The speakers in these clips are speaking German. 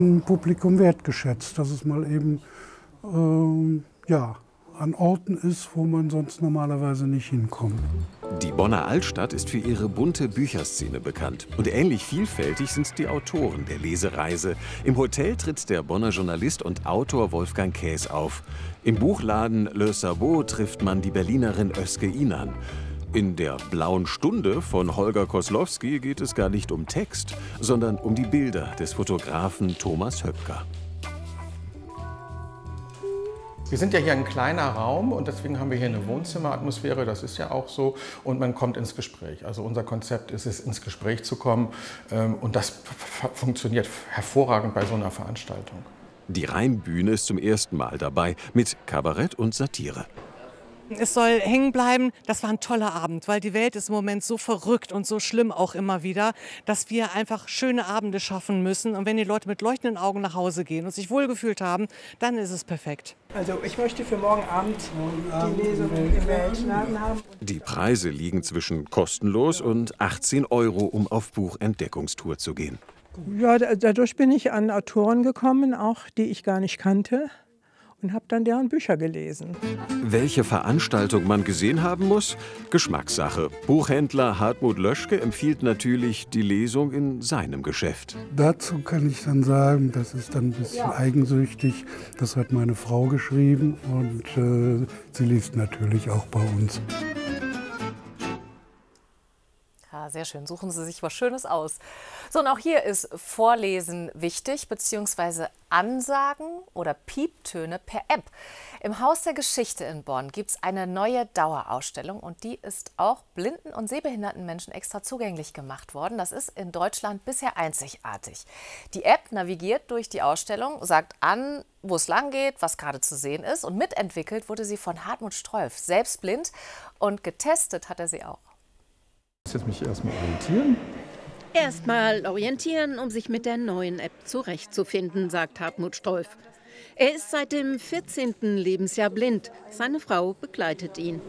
Im Publikum wertgeschätzt, dass es mal eben ja, an Orten ist, wo man sonst normalerweise nicht hinkommt. Die Bonner Altstadt ist für ihre bunte Bücherszene bekannt. Und ähnlich vielfältig sind die Autoren der Lesereise. Im Hotel tritt der Bonner Journalist und Autor Wolfgang Käs auf. Im Buchladen Le Sabot trifft man die Berlinerin Özge Inan. In der Blauen Stunde von Holger Koslowski geht es gar nicht um Text, sondern um die Bilder des Fotografen Thomas Höpker. Wir sind ja hier ein kleiner Raum und deswegen haben wir hier eine Wohnzimmeratmosphäre, das ist ja auch so, und man kommt ins Gespräch. Also unser Konzept ist es, ins Gespräch zu kommen und das funktioniert hervorragend bei so einer Veranstaltung. Die Rheinbühne ist zum ersten Mal dabei mit Kabarett und Satire. Es soll hängen bleiben, das war ein toller Abend, weil die Welt ist im Moment so verrückt und so schlimm auch immer wieder, dass wir einfach schöne Abende schaffen müssen. Und wenn die Leute mit leuchtenden Augen nach Hause gehen und sich wohlgefühlt haben, dann ist es perfekt. Also ich möchte für morgen Abend die Lesung im Weltladen haben. Die Preise liegen zwischen kostenlos und 18 €, um auf Buchentdeckungstour zu gehen. Ja, dadurch bin ich an Autoren gekommen, auch die ich gar nicht kannte. Und habe dann deren Bücher gelesen. Welche Veranstaltung man gesehen haben muss? Geschmackssache. Buchhändler Hartmut Löschke empfiehlt natürlich die Lesung in seinem Geschäft. Dazu kann ich dann sagen, das ist dann ein bisschen eigensüchtig. Das hat meine Frau geschrieben und sie liest natürlich auch bei uns. Ja, sehr schön. Suchen Sie sich was Schönes aus. So, und auch hier ist Vorlesen wichtig, beziehungsweise Ansagen oder Pieptöne per App. Im Haus der Geschichte in Bonn gibt es eine neue Dauerausstellung und die ist auch blinden und sehbehinderten Menschen extra zugänglich gemacht worden. Das ist in Deutschland bisher einzigartig. Die App navigiert durch die Ausstellung, sagt an, wo es lang geht, was gerade zu sehen ist, und mitentwickelt wurde sie von Hartmut Strolf, selbst blind, und getestet hat er sie auch. Ich muss mich erstmal orientieren. Erstmal orientieren, um sich mit der neuen App zurechtzufinden, sagt Hartmut Strolf. Er ist seit dem 14. Lebensjahr blind. Seine Frau begleitet ihn.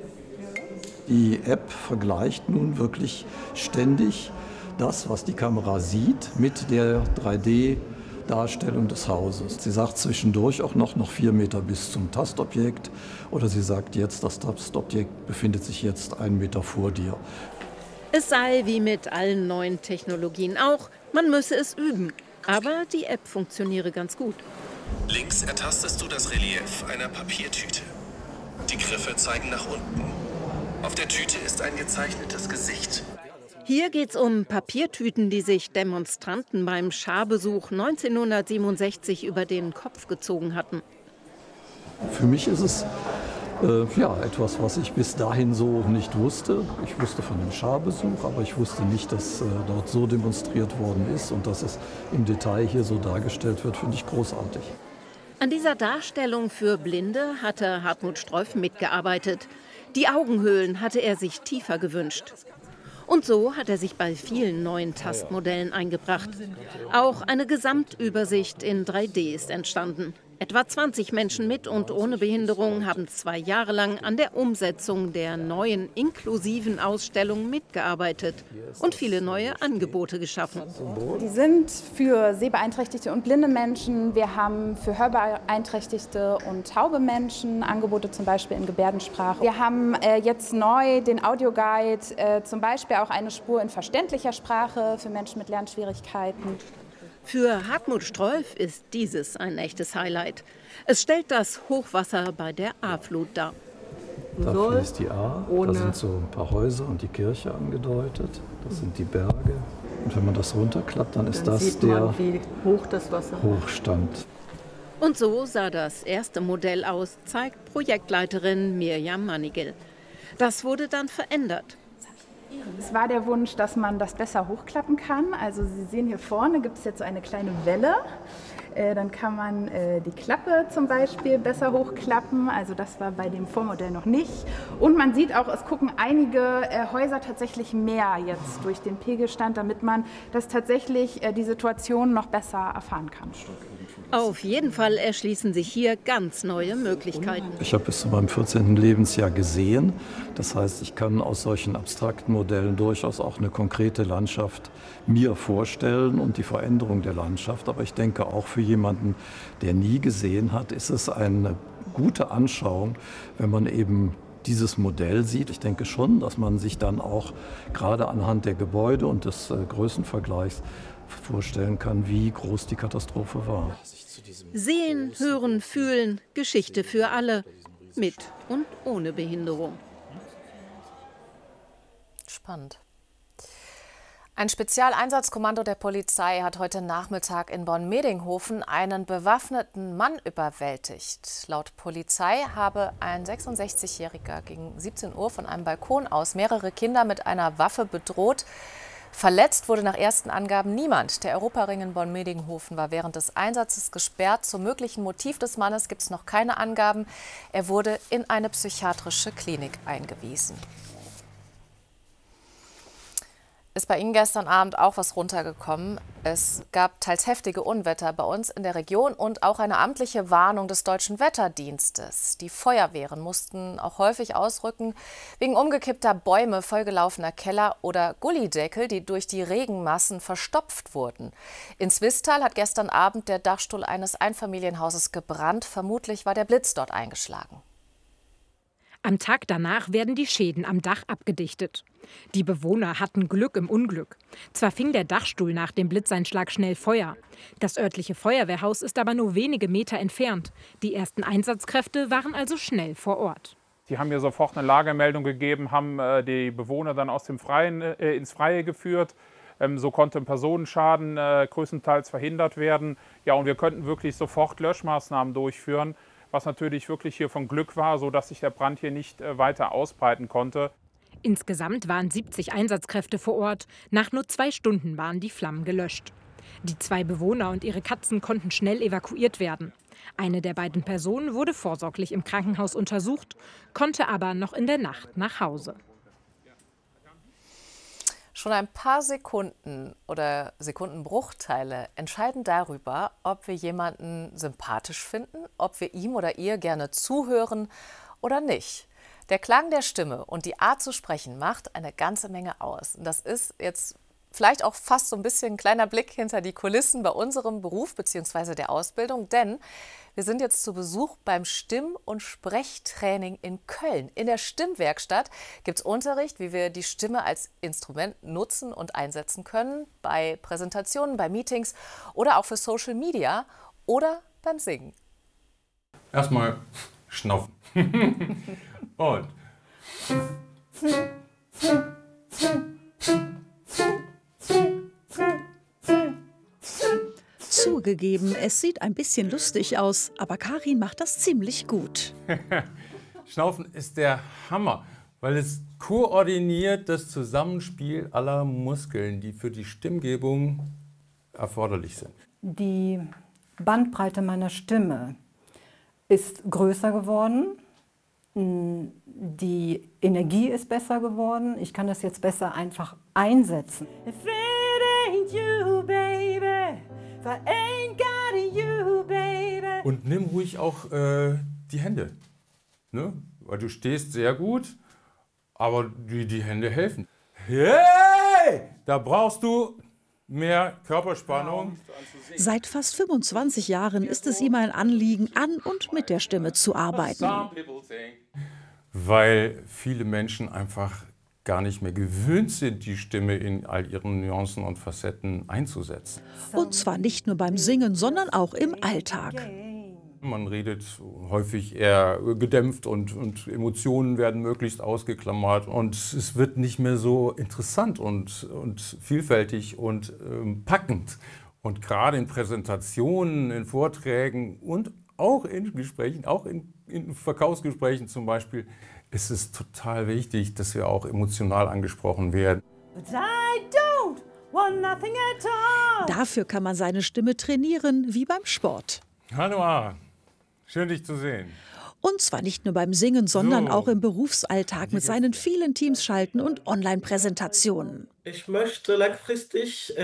Die App vergleicht nun wirklich ständig das, was die Kamera sieht, mit der 3D-Darstellung des Hauses. Sie sagt zwischendurch auch noch 4 Meter bis zum Tastobjekt. Oder sie sagt jetzt, das Tastobjekt befindet sich jetzt 1 Meter vor dir. Es sei wie mit allen neuen Technologien auch, man müsse es üben. Aber die App funktioniere ganz gut. Links ertastest du das Relief einer Papiertüte. Die Griffe zeigen nach unten. Auf der Tüte ist ein gezeichnetes Gesicht. Hier geht es um Papiertüten, die sich Demonstranten beim Scharbesuch 1967 über den Kopf gezogen hatten. Für mich ist es etwas, was ich bis dahin so nicht wusste. Ich wusste von dem Scharbesuch, aber ich wusste nicht, dass dort so demonstriert worden ist und dass es im Detail hier so dargestellt wird, finde ich großartig. An dieser Darstellung für Blinde hatte Hartmut Strolf mitgearbeitet. Die Augenhöhlen hatte er sich tiefer gewünscht. Und so hat er sich bei vielen neuen Tastmodellen eingebracht. Auch eine Gesamtübersicht in 3D ist entstanden. Etwa 20 Menschen mit und ohne Behinderung haben 2 Jahre lang an der Umsetzung der neuen inklusiven Ausstellung mitgearbeitet und viele neue Angebote geschaffen. Die sind für sehbeeinträchtigte und blinde Menschen. Wir haben für hörbeeinträchtigte und taube Menschen Angebote, zum Beispiel in Gebärdensprache. Wir haben jetzt neu den Audioguide, zum Beispiel auch eine Spur in verständlicher Sprache für Menschen mit Lernschwierigkeiten. Für Hartmut Strolf ist dieses ein echtes Highlight. Es stellt das Hochwasser bei der A-Flut dar. Da ist die A, da sind so ein paar Häuser und die Kirche angedeutet. Das sind die Berge. Und wenn man das runterklappt, dann ist das der wie hoch das Wasser Hochstand. Und so sah das erste Modell aus, zeigt Projektleiterin Mirjam Mannigel. Das wurde dann verändert. Es war der Wunsch, dass man das besser hochklappen kann. Also Sie sehen hier vorne gibt es jetzt so eine kleine Welle. Dann kann man die Klappe zum Beispiel besser hochklappen. Also das war bei dem Vormodell noch nicht. Und man sieht auch, es gucken einige Häuser tatsächlich mehr jetzt durch den Pegelstand, damit man das tatsächlich die Situation noch besser erfahren kann. Auf jeden Fall erschließen sich hier ganz neue Möglichkeiten. Ich habe bis zu meinem 14. Lebensjahr gesehen. Das heißt, ich kann aus solchen abstrakten Modellen durchaus auch eine konkrete Landschaft mir vorstellen und die Veränderung der Landschaft. Aber ich denke, auch für jemanden, der nie gesehen hat, ist es eine gute Anschauung, wenn man eben dieses Modell sieht. Ich denke schon, dass man sich dann auch gerade anhand der Gebäude und des Größenvergleichs vorstellen kann, wie groß die Katastrophe war. Sehen, hören, fühlen, Geschichte für alle, mit und ohne Behinderung. Spannend. Ein Spezialeinsatzkommando der Polizei hat heute Nachmittag in Bonn-Medinghofen einen bewaffneten Mann überwältigt. Laut Polizei habe ein 66-Jähriger gegen 17 Uhr von einem Balkon aus mehrere Kinder mit einer Waffe bedroht. Verletzt wurde nach ersten Angaben niemand. Der Europaring in Bonn-Medinghofen war während des Einsatzes gesperrt. Zum möglichen Motiv des Mannes gibt es noch keine Angaben. Er wurde in eine psychiatrische Klinik eingewiesen. Ist bei Ihnen gestern Abend auch was runtergekommen? Es gab teils heftige Unwetter bei uns in der Region und auch eine amtliche Warnung des Deutschen Wetterdienstes. Die Feuerwehren mussten auch häufig ausrücken wegen umgekippter Bäume, vollgelaufener Keller oder Gullideckel, die durch die Regenmassen verstopft wurden. In Swisttal hat gestern Abend der Dachstuhl eines Einfamilienhauses gebrannt. Vermutlich war der Blitz dort eingeschlagen. Am Tag danach werden die Schäden am Dach abgedichtet. Die Bewohner hatten Glück im Unglück. Zwar fing der Dachstuhl nach dem Blitzeinschlag schnell Feuer. Das örtliche Feuerwehrhaus ist aber nur wenige Meter entfernt. Die ersten Einsatzkräfte waren also schnell vor Ort. Die haben mir sofort eine Lagemeldung gegeben, haben die Bewohner dann aus dem Freien ins Freie geführt. So konnte ein Personenschaden größtenteils verhindert werden. Ja, und wir könnten wirklich sofort Löschmaßnahmen durchführen, was natürlich wirklich hier von Glück war, sodass sich der Brand hier nicht weiter ausbreiten konnte. Insgesamt waren 70 Einsatzkräfte vor Ort. Nach nur 2 Stunden waren die Flammen gelöscht. Die 2 Bewohner und ihre Katzen konnten schnell evakuiert werden. Eine der beiden Personen wurde vorsorglich im Krankenhaus untersucht, konnte aber noch in der Nacht nach Hause. Schon ein paar Sekunden oder Sekundenbruchteile entscheiden darüber, ob wir jemanden sympathisch finden, ob wir ihm oder ihr gerne zuhören oder nicht. Der Klang der Stimme und die Art zu sprechen macht eine ganze Menge aus. Und das ist jetzt vielleicht auch fast so ein bisschen ein kleiner Blick hinter die Kulissen bei unserem Beruf bzw. der Ausbildung, denn wir sind jetzt zu Besuch beim Stimm- und Sprechtraining in Köln. In der Stimmwerkstatt gibt es Unterricht, wie wir die Stimme als Instrument nutzen und einsetzen können, bei Präsentationen, bei Meetings oder auch für Social Media oder beim Singen. Erstmal schnaufen. Und. Zugegeben, es sieht ein bisschen lustig aus, aber Karin macht das ziemlich gut. Schnaufen ist der Hammer, weil es koordiniert das Zusammenspiel aller Muskeln, die für die Stimmgebung erforderlich sind. Die Bandbreite meiner Stimme ist größer geworden. Die Energie ist besser geworden. Ich kann das jetzt besser einfach einsetzen. If it ain't you, baby, if I ain't got you, baby. Und nimm ruhig auch die Hände, ne? Weil du stehst sehr gut, aber die Hände helfen. Hey, da brauchst du mehr Körperspannung. Seit fast 25 Jahren ist es ihm ein Anliegen, an und mit der Stimme zu arbeiten. Weil viele Menschen einfach gar nicht mehr gewöhnt sind, die Stimme in all ihren Nuancen und Facetten einzusetzen. Und zwar nicht nur beim Singen, sondern auch im Alltag. Man redet häufig eher gedämpft und Emotionen werden möglichst ausgeklammert. Und es wird nicht mehr so interessant und vielfältig und packend. Und gerade in Präsentationen, in Vorträgen und auch in Gesprächen, auch in Verkaufsgesprächen zum Beispiel, ist es total wichtig, dass wir auch emotional angesprochen werden. But I don't want nothing at all. Dafür kann man seine Stimme trainieren, wie beim Sport. Hallo A, schön dich zu sehen. Und zwar nicht nur beim Singen, sondern auch im Berufsalltag mit seinen vielen Teams schalten und Online-Präsentationen. Ich möchte langfristig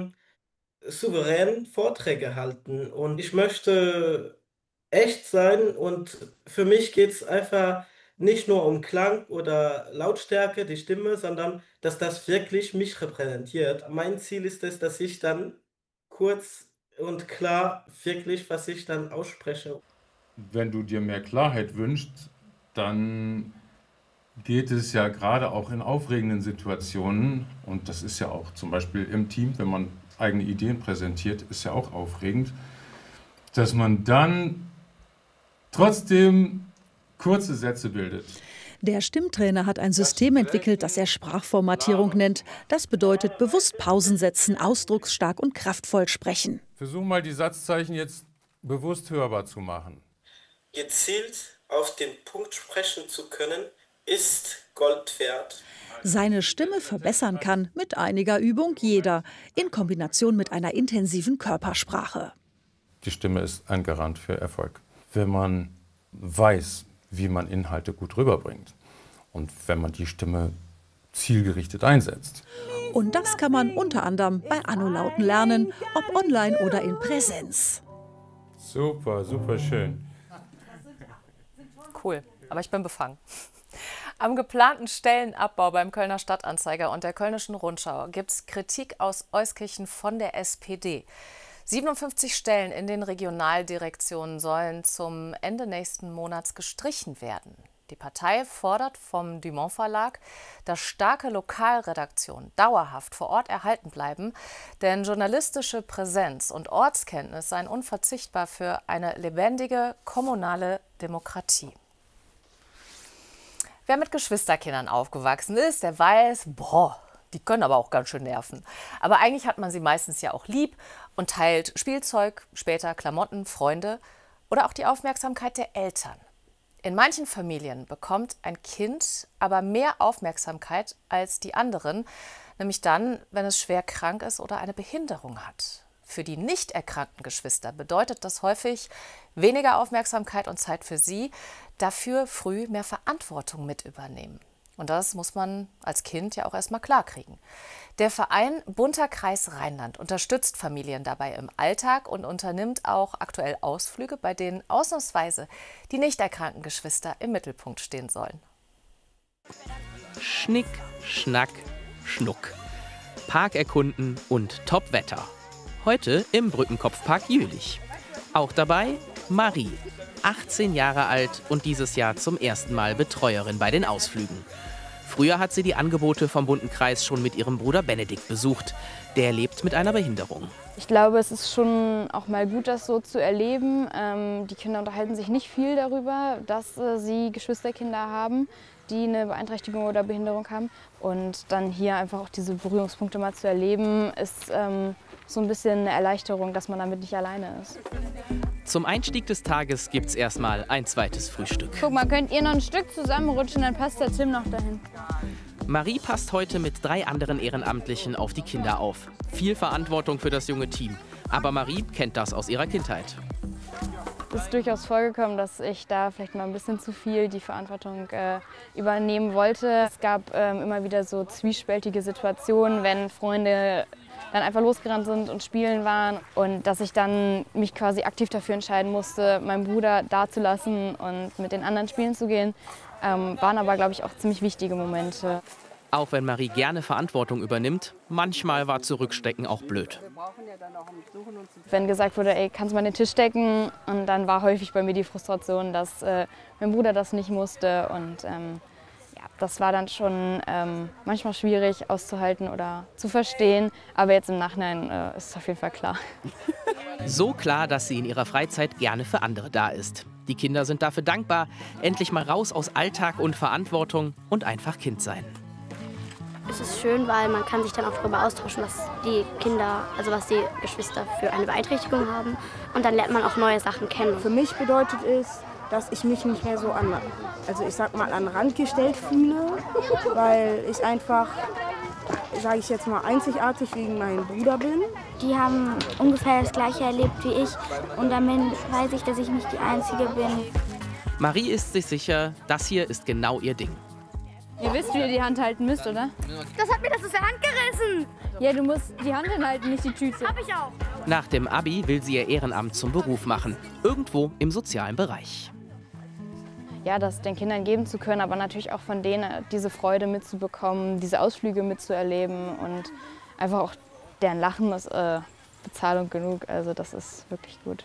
souverän Vorträge halten und ich möchte echt sein und für mich geht es einfach nicht nur um Klang oder Lautstärke, die Stimme, sondern dass das wirklich mich repräsentiert. Mein Ziel ist es, dass ich dann kurz und klar wirklich, was ich dann ausspreche. Wenn du dir mehr Klarheit wünschst, dann geht es ja gerade auch in aufregenden Situationen, und das ist ja auch zum Beispiel im Team, wenn man eigene Ideen präsentiert, ist ja auch aufregend, dass man dann trotzdem kurze Sätze bildet. Der Stimmtrainer hat ein System entwickelt, das er Sprachformatierung nennt. Das bedeutet bewusst Pausen setzen, ausdrucksstark und kraftvoll sprechen. Versuch mal, die Satzzeichen jetzt bewusst hörbar zu machen. Gezielt auf den Punkt sprechen zu können, ist Gold wert. Seine Stimme verbessern kann mit einiger Übung jeder, in Kombination mit einer intensiven Körpersprache. Die Stimme ist ein Garant für Erfolg. Wenn man weiß, wie man Inhalte gut rüberbringt und wenn man die Stimme zielgerichtet einsetzt. Und das kann man unter anderem bei Anno-Lauten lernen, ob online oder in Präsenz. Super, super schön. Cool, aber ich bin befangen. Am geplanten Stellenabbau beim Kölner Stadtanzeiger und der Kölnischen Rundschau gibt es Kritik aus Euskirchen von der SPD. 57 Stellen in den Regionaldirektionen sollen zum Ende nächsten Monats gestrichen werden. Die Partei fordert vom Dumont Verlag, dass starke Lokalredaktionen dauerhaft vor Ort erhalten bleiben, denn journalistische Präsenz und Ortskenntnis seien unverzichtbar für eine lebendige kommunale Demokratie. Wer mit Geschwisterkindern aufgewachsen ist, der weiß, boah, die können aber auch ganz schön nerven. Aber eigentlich hat man sie meistens ja auch lieb und teilt Spielzeug, später Klamotten, Freunde oder auch die Aufmerksamkeit der Eltern. In manchen Familien bekommt ein Kind aber mehr Aufmerksamkeit als die anderen, nämlich dann, wenn es schwer krank ist oder eine Behinderung hat. Für die nicht erkrankten Geschwister bedeutet das häufig weniger Aufmerksamkeit und Zeit für sie, dafür früh mehr Verantwortung mit übernehmen. Und das muss man als Kind ja auch erstmal klarkriegen. Der Verein Bunter Kreis Rheinland unterstützt Familien dabei im Alltag und unternimmt auch aktuell Ausflüge, bei denen ausnahmsweise die nicht erkrankten Geschwister im Mittelpunkt stehen sollen. Schnick, Schnack, Schnuck. Park erkunden und Top-Wetter. Heute im Brückenkopfpark Jülich. Auch dabei Marie, 18 Jahre alt und dieses Jahr zum ersten Mal Betreuerin bei den Ausflügen. Früher hat sie die Angebote vom Bunten Kreis schon mit ihrem Bruder Benedikt besucht. Der lebt mit einer Behinderung. Ich glaube, es ist schon auch mal gut, das so zu erleben. Die Kinder unterhalten sich nicht viel darüber, dass sie Geschwisterkinder haben, die eine Beeinträchtigung oder Behinderung haben. Und dann hier einfach auch diese Berührungspunkte mal zu erleben, ist so ein bisschen eine Erleichterung, dass man damit nicht alleine ist. Zum Einstieg des Tages gibt's erstmal ein zweites Frühstück. Guck mal, könnt ihr noch ein Stück zusammenrutschen, dann passt der Tim noch dahin. Marie passt heute mit 3 anderen Ehrenamtlichen auf die Kinder auf. Viel Verantwortung für das junge Team. Aber Marie kennt das aus ihrer Kindheit. Es ist durchaus vorgekommen, dass ich da vielleicht mal ein bisschen zu viel die Verantwortung übernehmen wollte. Es gab immer wieder so zwiespältige Situationen, wenn Freunde dann einfach losgerannt sind und spielen waren und dass ich dann mich quasi aktiv dafür entscheiden musste, meinen Bruder da zu lassen und mit den anderen spielen zu gehen, waren aber, glaube ich, auch ziemlich wichtige Momente. Auch wenn Marie gerne Verantwortung übernimmt, manchmal war Zurückstecken auch blöd. Wenn gesagt wurde, ey, kannst du mal den Tisch decken? Und dann war häufig bei mir die Frustration, dass mein Bruder das nicht musste. Und ja, das war dann schon manchmal schwierig auszuhalten oder zu verstehen. Aber jetzt im Nachhinein ist es auf jeden Fall klar. So klar, dass sie in ihrer Freizeit gerne für andere da ist. Die Kinder sind dafür dankbar, endlich mal raus aus Alltag und Verantwortung und einfach Kind sein. Es ist schön, weil man kann sich dann auch darüber austauschen, was die Kinder, also was die Geschwister für eine Beeinträchtigung haben. Und dann lernt man auch neue Sachen kennen. Für mich bedeutet es, dass ich mich nicht mehr so an den Rand gestellt fühle, weil ich einfach, sage ich jetzt mal, einzigartig wegen meinem Bruder bin. Die haben ungefähr das Gleiche erlebt wie ich und damit weiß ich, dass ich nicht die Einzige bin. Marie ist sich sicher, das hier ist genau ihr Ding. Ihr wisst, wie ihr die Hand halten müsst, oder? Das hat mir das aus der Hand gerissen. Ja, du musst die Hand hinhalten, nicht die Tüte. Hab ich auch. Nach dem Abi will sie ihr Ehrenamt zum Beruf machen. Irgendwo im sozialen Bereich. Ja, das den Kindern geben zu können, aber natürlich auch von denen diese Freude mitzubekommen, diese Ausflüge mitzuerleben und einfach auch deren Lachen ist Bezahlung genug. Also das ist wirklich gut.